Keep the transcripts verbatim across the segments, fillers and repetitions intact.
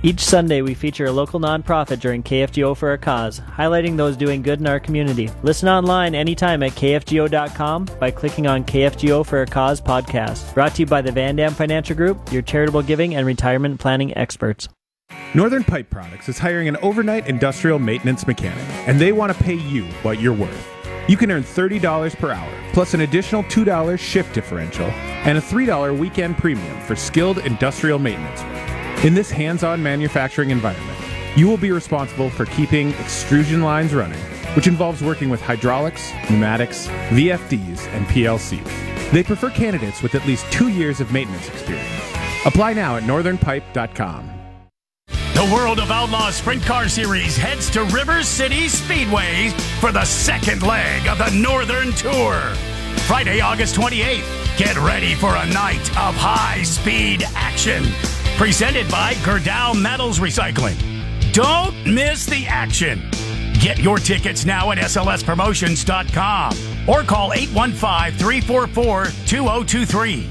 Each Sunday, we feature a local nonprofit during K F G O for a Cause, highlighting those doing good in our community. Listen online anytime at K F G O dot com by clicking on K F G O for a Cause podcast. Brought to you by the Van Dam Financial Group, your charitable giving and retirement planning experts. Northern Pipe Products is hiring an overnight industrial maintenance mechanic, and they want to pay you what you're worth. You can earn thirty dollars per hour, plus an additional two dollars shift differential, and a three dollars weekend premium for skilled industrial maintenance work. In this hands-on manufacturing environment, you will be responsible for keeping extrusion lines running, which involves working with hydraulics, pneumatics, V F Ds, and P L Cs. They prefer candidates with at least two years of maintenance experience. Apply now at northern pipe dot com. The World of Outlaws Sprint Car Series heads to River City Speedway for the second leg of the Northern Tour. Friday, August twenty-eighth. Get ready for a night of high-speed action. Presented by Gerdau Metals Recycling. Don't miss the action. Get your tickets now at S L S promotions dot com or call eight one five, three four four, two zero two three.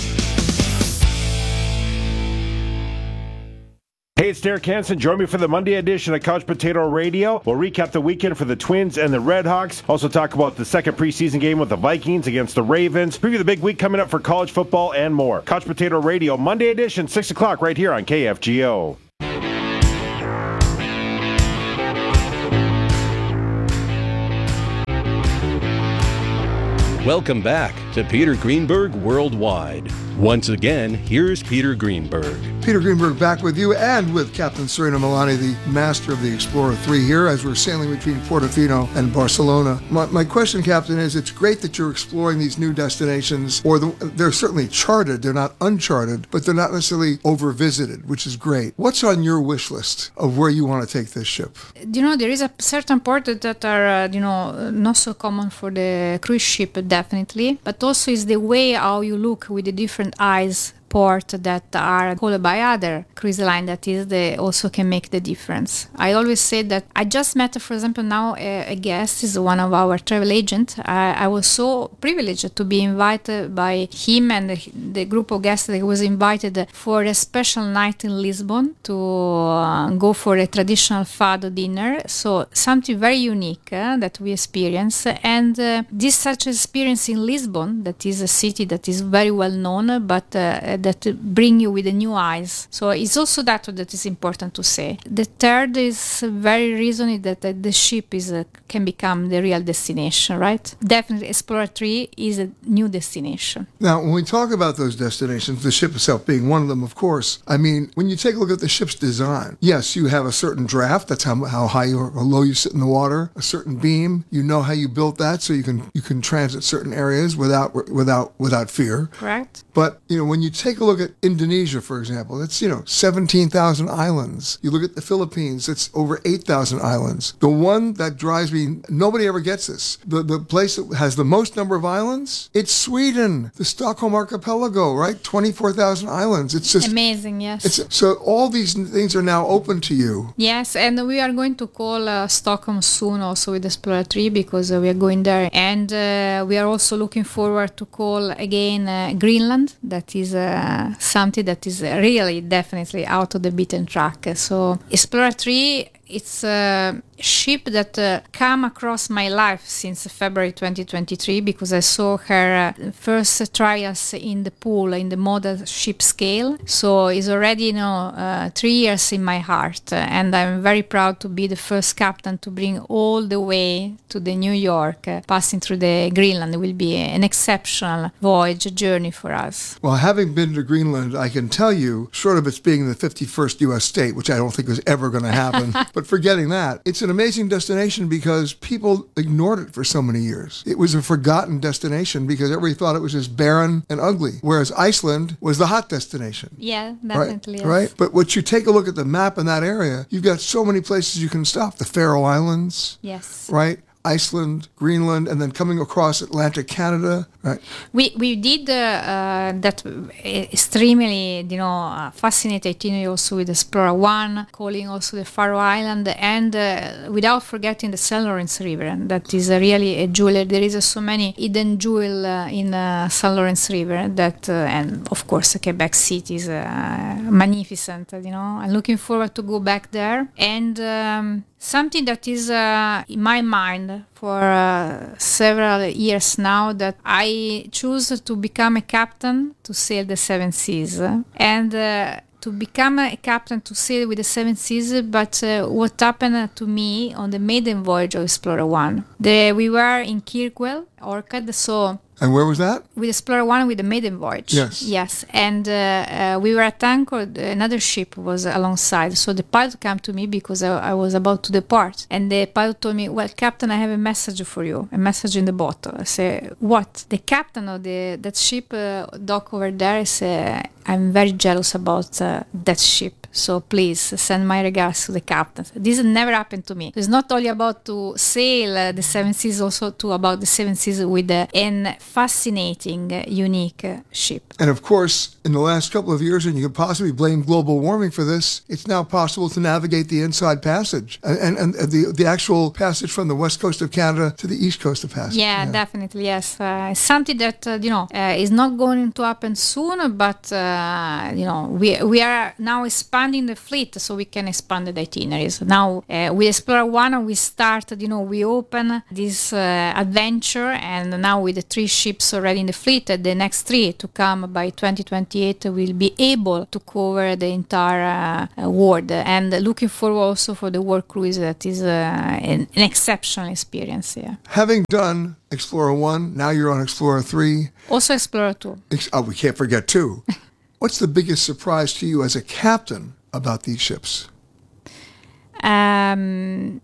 Hey, it's Derek Hansen. Join me for the Monday edition of Couch Potato Radio. We'll recap the weekend for the Twins and the Redhawks. Also talk about the second preseason game with the Vikings against the Ravens. Preview the big week coming up for college football and more. Couch Potato Radio, Monday edition, six o'clock right here on K F G O. Welcome back to Peter Greenberg Worldwide. Once again, here's Peter Greenberg. Peter Greenberg back with you and with Captain Serena Milani, the master of the Explorer three here as we're sailing between Portofino and Barcelona. My, my question, Captain, is it's great that you're exploring these new destinations, or the, they're certainly charted, they're not uncharted, but they're not necessarily over-visited, which is great. What's on your wish list of where you want to take this ship? You know, there is a certain port that are, uh, you know, not so common for the cruise ship, definitely, but also is the way how you look with the different eyes port that are called by other cruise line that is the also can make the difference. I always say that I just met, for example, now a, a guest is one of our travel agents. I, I was so privileged to be invited by him and the, the group of guests that was invited for a special night in Lisbon to uh, go for a traditional fado dinner. So something very unique uh, that we experience. And uh, this such experience in Lisbon, that is a city that is very well known, but uh, that bring you with the new eyes. So it's also that that is important to say. The third is very reason is that uh, the ship is uh, can become the real destination, right? Definitely Explorer three is a new destination. Now, when we talk about those destinations, the ship itself being one of them, of course, I mean, when you take a look at the ship's design, yes, you have a certain draft, that's how, how high or low you sit in the water, a certain beam, you know how you built that so you can you can transit certain areas without without without fear. Correct. But, you know, when you take a look at Indonesia, for example, it's, you know, seventeen thousand islands. You look at the Philippines, it's over eight thousand islands. The one that drives me, nobody ever gets this. The the place that has the most number of islands, it's Sweden, the Stockholm Archipelago, right? twenty-four thousand islands. It's just amazing, yes. It's, so all these things are now open to you. Yes, and we are going to call uh, Stockholm soon also with Explorer three because uh, we are going there. And uh, we are also looking forward to call again uh, Greenland. That is uh, something that is really definitely out of the beaten track. So Explorer three, it's a ship that uh, come across my life since February twenty twenty-three because I saw her uh, first trials in the pool in the model ship scale. So it's already, you know, uh, three years in my heart, uh, and I'm very proud to be the first captain to bring all the way to the New York, uh, passing through the Greenland. It will be an exceptional voyage journey for us. Well, having been to Greenland, I can tell you, short of its being the fifty-first U S state, which I don't think was ever going to happen, but forgetting that, it's an amazing destination because people ignored it for so many years. It was a forgotten destination because everybody thought it was just barren and ugly, whereas Iceland was the hot destination. Yeah, definitely. Right? Yes. Right? But once you take a look at the map in that area, you've got so many places you can stop. The Faroe Islands. Yes. Right? Iceland, Greenland, and then coming across Atlantic Canada, right? We we did uh, uh, that extremely, you know, uh, fascinating itinerary also with Explorer One, calling also the Faroe Island, and uh, without forgetting the Saint Lawrence River, and that is uh, really a jewel. There is uh, so many hidden jewel uh, in uh, Saint Lawrence River that, uh, and of course, Quebec City is uh, magnificent. You know, I'm looking forward to go back there, and um, something that is uh, in my mind for uh, several years now, that I choose to become a captain to sail the seven seas, and uh, to become a captain to sail with the seven seas. But uh, what happened to me on the maiden voyage of Explorer One? The, we were in Kirkwall, Orcad, so. And where was that? With Explorer One, with the maiden voyage. Yes. Yes. And uh, uh, we were at anchor, another ship was alongside. So the pilot came to me because I, I was about to depart. And the pilot told me, well, Captain, I have a message for you, a message in the bottle. I say, what? The captain of the that ship uh, dock over there is, uh, I'm very jealous about uh, that ship. So please send my regards to the captain. This never happened to me. It's not only about to sail uh, the seven seas, also to about the seven seas with uh, an fascinating, uh, unique uh, ship. And of course, in the last couple of years, and you could possibly blame global warming for this, it's now possible to navigate the inside passage and, and, and the the actual passage from the west coast of Canada to the east coast of passage. Yeah, yeah. Definitely, yes. Uh, it's something that, uh, you know, uh, is not going to happen soon, but, uh, you know, we we are now expanding the fleet so we can expand the itineraries. Now, uh, with Explorer One, we started, you know, we open this uh, adventure, and now with the three ships already in the fleet, the next three to come by twenty twenty-eight will be able to cover the entire uh, world. And looking forward also for the world cruise, that is uh, an, an exceptional experience. Yeah. Having done Explorer One, now you're on Explorer Three. Also Explorer Two. Ex- oh, we can't forget Two. What's the biggest surprise to you as a captain about these ships? Um,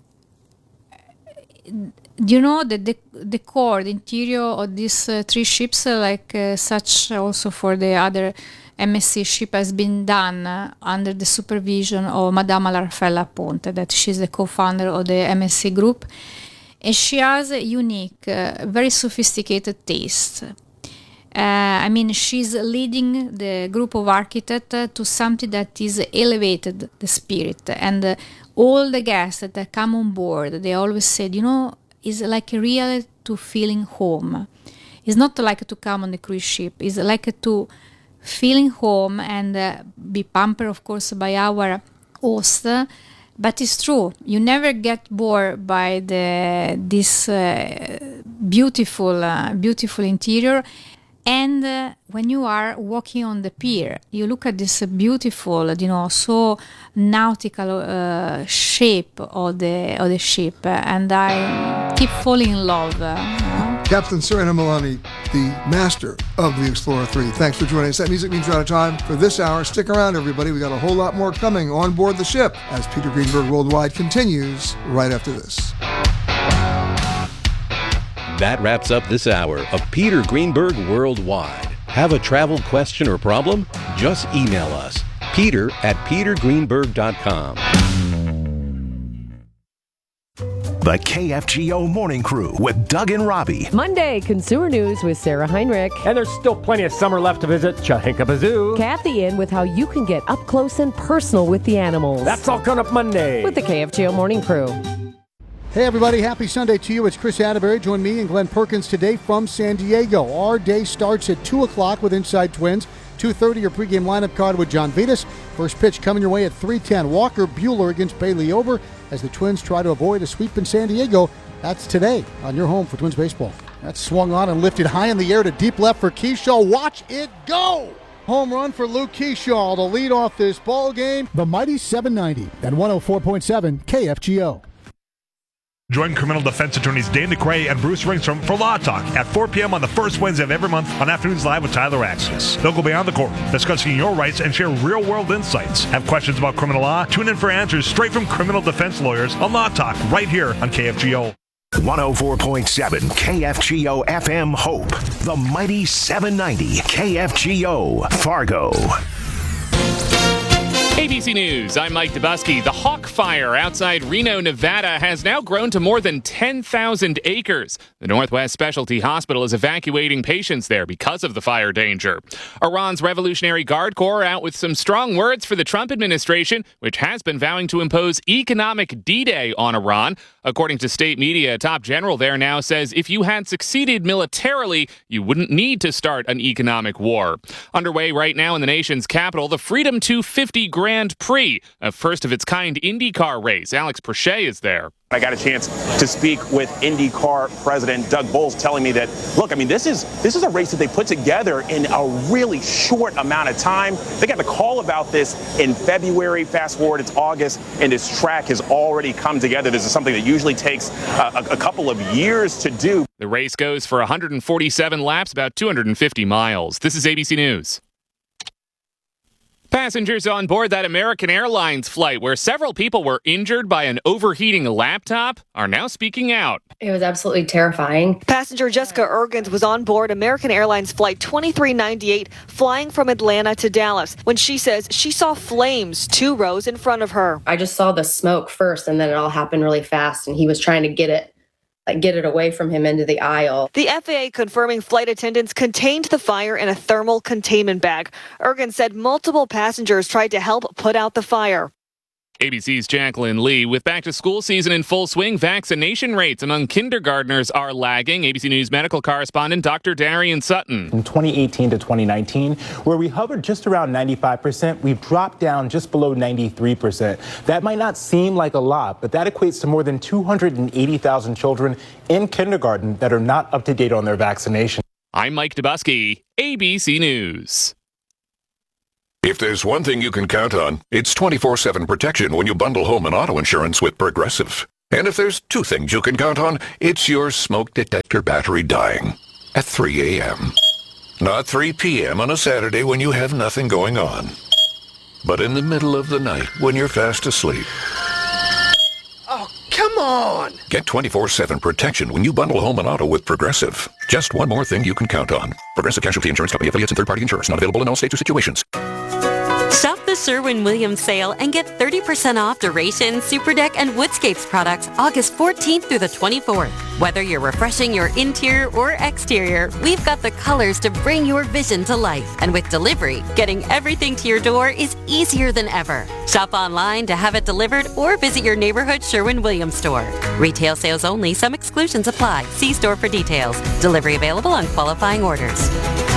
you know, the, the the core, the interior of these uh, three ships, uh, like uh, such also for the other M S C ship, has been done uh, under the supervision of Madame Larfella Ponte, that she's the co-founder of the M S C group, and she has a unique, uh, very sophisticated taste. Uh, I mean, she's leading the group of architects uh, to something that is elevated the spirit. And uh, all the guests that come on board, they always said, you know, it's like a real to feeling home. It's not like to come on the cruise ship. It's like to feeling home and uh, be pampered, of course, by our host. But it's true, you never get bored by the this uh, beautiful, uh, beautiful interior. And uh, when you are walking on the pier, you look at this uh, beautiful, you know, so nautical uh, shape of the of the ship, uh, and I keep falling in love. Uh, you know? Captain Serena Milani, the master of the Explorer three. Thanks for joining us. That music means we're out of time for this hour. Stick around, everybody. We got a whole lot more coming on board the ship as Peter Greenberg Worldwide continues right after this. That wraps up this hour of Peter Greenberg Worldwide. Have a travel question or problem? Just email us, peter at peter greenberg dot com. The K F G O Morning Crew with Doug and Robbie. Monday, Consumer News with Sarah Heinrich. And there's still plenty of summer left to visit Chahinkapa Zoo. Kathy in with how you can get up close and personal with the animals. That's all coming up Monday. With the K F G O Morning Crew. Hey everybody, happy Sunday to you. It's Chris Atterbury. Join me and Glenn Perkins today from San Diego. Our day starts at two o'clock with Inside Twins. two thirty, your pregame lineup card with John Vitas. First pitch coming your way at three ten. Walker Buehler against Bailey Ober as the Twins try to avoid a sweep in San Diego. That's today on your home for Twins baseball. That's swung on and lifted high in the air to deep left for Keyshaw. Watch it go! Home run for Luke Keyshaw to lead off this ball game. The mighty seven ninety at one oh four point seven K F G O. Join criminal defense attorneys Dane McRae and Bruce Ringstrom for Law Talk at four p.m. on the first Wednesday of every month on Afternoons Live with Tyler Axis. They'll go beyond the courtroom, discussing your rights and share real-world insights. Have questions about criminal law? Tune in for answers straight from criminal defense lawyers on Law Talk right here on K F G O. one oh four point seven K F G O F M Hope. The mighty seven ninety K F G O Fargo. A B C News, I'm Mike Dubusky. The Hawk Fire outside Reno, Nevada has now grown to more than ten thousand acres. The Northwest Specialty Hospital is evacuating patients there because of the fire danger. Iran's Revolutionary Guard Corps out with some strong words for the Trump administration, which has been vowing to impose economic D-Day on Iran. According to state media, a top general there now says if you had succeeded militarily, you wouldn't need to start an economic war. Underway right now in the nation's capital, the Freedom two fifty Grand Prix, a first-of-its-kind IndyCar race. Alex Prochet is there. I got a chance to speak with IndyCar president Doug Boles, telling me that, look, I mean, this is this is a race that they put together in a really short amount of time. They got the call about this in February. Fast forward, it's August, and this track has already come together. This is something that usually takes uh, a, a couple of years to do. The race goes for one hundred forty-seven laps, about two hundred fifty miles. This is A B C News. Passengers on board that American Airlines flight where several people were injured by an overheating laptop are now speaking out. It was absolutely terrifying. Passenger Jessica Ergens was on board American Airlines Flight twenty-three ninety-eight flying from Atlanta to Dallas when she says she saw flames two rows in front of her. I just saw the smoke first, and then it all happened really fast, and he was trying to get it Like get it away from him into the aisle. The F A A confirming flight attendants contained the fire in a thermal containment bag. Ergens said multiple passengers tried to help put out the fire. A B C's Jacqueline Lee. With back-to-school season in full swing, vaccination rates among kindergartners are lagging. A B C News medical correspondent Doctor Darian Sutton. From twenty eighteen to twenty nineteen, where we hovered just around ninety-five percent, we've dropped down just below ninety-three percent. That might not seem like a lot, but that equates to more than two hundred eighty thousand children in kindergarten that are not up to date on their vaccination. I'm Mike Dubusky, A B C News. If there's one thing you can count on, it's twenty-four seven protection when you bundle home and auto insurance with Progressive. And if there's two things you can count on, it's your smoke detector battery dying at three a.m. Not three p.m. on a Saturday when you have nothing going on, but in the middle of the night when you're fast asleep. Oh, come on! Get twenty-four seven protection when you bundle home and auto with Progressive. Just one more thing you can count on. Progressive Casualty Insurance Company, affiliates, and third-party insurers. Not available in all states or situations. Shop the Sherwin-Williams sale and get thirty percent off Duration, Superdeck, and Woodscapes products August fourteenth through the twenty-fourth. Whether you're refreshing your interior or exterior, we've got the colors to bring your vision to life. And with delivery, getting everything to your door is easier than ever. Shop online to have it delivered or visit your neighborhood Sherwin-Williams store. Retail sales only. Some exclusions apply. See store for details. Delivery available on qualifying orders.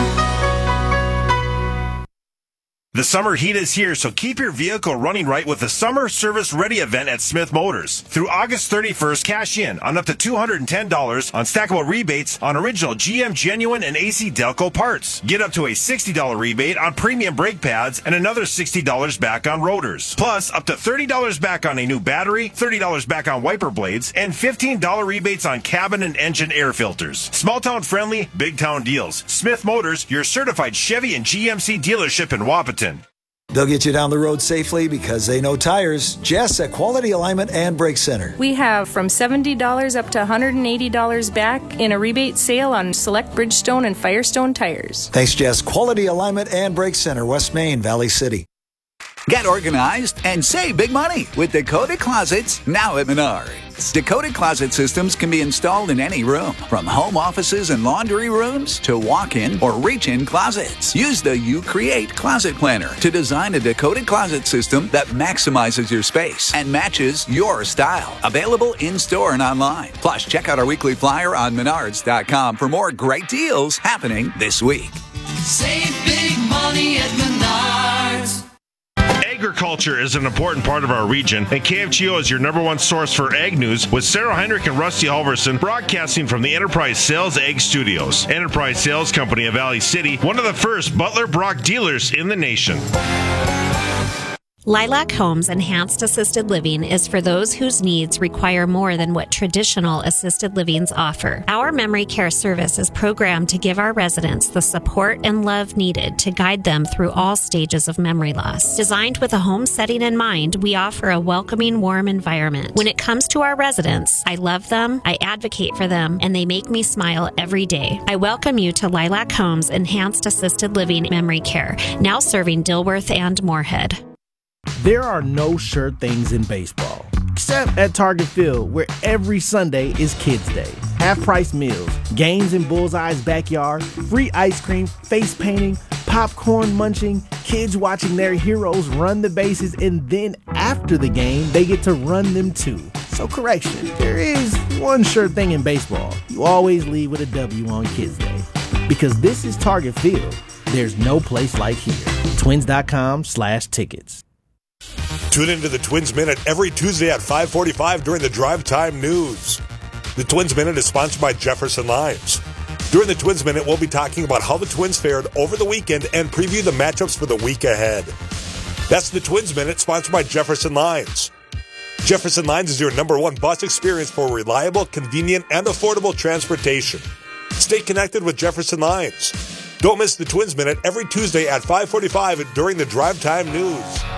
The summer heat is here, so keep your vehicle running right with the Summer Service Ready event at Smith Motors. Through August thirty-first, cash in on up to two hundred ten dollars on stackable rebates on original G M Genuine and A C Delco parts. Get up to a sixty dollars rebate on premium brake pads and another sixty dollars back on rotors. Plus, up to thirty dollars back on a new battery, thirty dollars back on wiper blades, and fifteen dollars rebates on cabin and engine air filters. Small town friendly, big town deals. Smith Motors, your certified Chevy and G M C dealership in Wapaton. They'll get you down the road safely because they know tires. Jess at Quality Alignment and Brake Center. We have from seventy dollars up to one hundred eighty dollars back in a rebate sale on select Bridgestone and Firestone tires. Thanks, Jess. Quality Alignment and Brake Center, West Main, Valley City. Get organized and save big money with Dakota Closets now at Menards. Dakota Closet systems can be installed in any room, from home offices and laundry rooms to walk-in or reach-in closets. Use the You Create Closet Planner to design a Dakota Closet system that maximizes your space and matches your style. Available in-store and online. Plus, check out our weekly flyer on menards dot com for more great deals happening this week. Save big money at Menards. Agriculture is an important part of our region, and K F G O is your number one source for ag news, with Sarah Heinrich and Rusty Halverson broadcasting from the Enterprise Sales Ag Studios. Enterprise Sales Company of Valley City, one of the first Butler Brock dealers in the nation. Lilac Homes Enhanced Assisted Living is for those whose needs require more than what traditional assisted livings offer. Our memory care service is programmed to give our residents the support and love needed to guide them through all stages of memory loss. Designed with a home setting in mind, we offer a welcoming, warm environment. When it comes to our residents, I love them, I advocate for them, and they make me smile every day. I welcome you to Lilac Homes Enhanced Assisted Living Memory Care, now serving Dilworth and Moorhead. There are no sure things in baseball, except at Target Field, where every Sunday is Kids Day. Half-price meals, games in Bullseye's backyard, free ice cream, face painting, popcorn munching, kids watching their heroes run the bases, and then after the game, they get to run them too. So correction, there is one sure thing in baseball. You always leave with a W on Kids Day. Because this is Target Field. There's no place like here. Twins.com slash tickets. Tune into the Twins Minute every Tuesday at five forty-five during the Drive Time News. The Twins Minute is sponsored by Jefferson Limes. During the Twins Minute, we'll be talking about how the Twins fared over the weekend and preview the matchups for the week ahead. That's the Twins Minute, sponsored by Jefferson Limes. Jefferson Limes is your number one bus experience for reliable, convenient, and affordable transportation. Stay connected with Jefferson Limes. Don't miss the Twins Minute every Tuesday at five forty-five during the Drive Time News.